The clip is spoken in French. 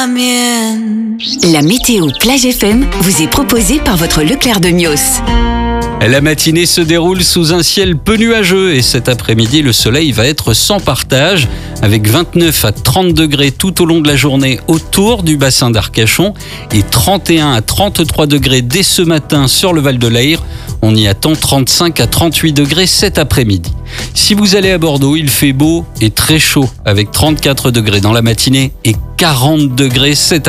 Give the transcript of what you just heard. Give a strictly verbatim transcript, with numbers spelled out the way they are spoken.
La météo Plage F M vous est proposée par votre Leclerc de Mios. La matinée se déroule sous un ciel peu nuageux et cet après-midi, le soleil va être sans partage avec vingt-neuf à trente degrés tout au long de la journée autour du bassin d'Arcachon et trente et un à trente-trois degrés dès ce matin sur le Val de l'Ayre. On y attend trente-cinq à trente-huit degrés cet après-midi. Si vous allez à Bordeaux, il fait beau et très chaud avec trente-quatre degrés dans la matinée et quarante degrés cet après-midi.